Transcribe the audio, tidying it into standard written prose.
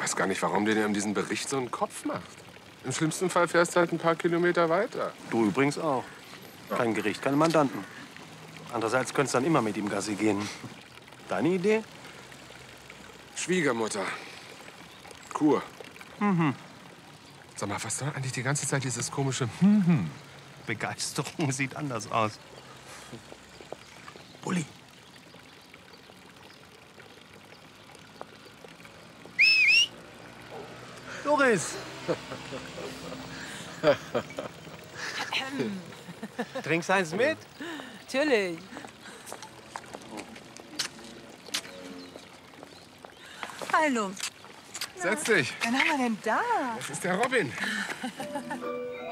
weiß gar nicht, warum der dir um diesen Bericht so einen Kopf macht. Im schlimmsten Fall fährst du halt ein paar Kilometer weiter. Du übrigens auch. Kein Gericht, keine Mandanten. Andererseits könntest du dann immer mit ihm Gassi gehen. Deine Idee? Schwiegermutter. Kur. Sag mal, was soll eigentlich die ganze Zeit dieses komische Begeisterung sieht anders aus. Bulli. Doris! Trinkst eins mit? Natürlich. Hallo. Setz dich. Wen haben wir denn da? Das ist der Robin.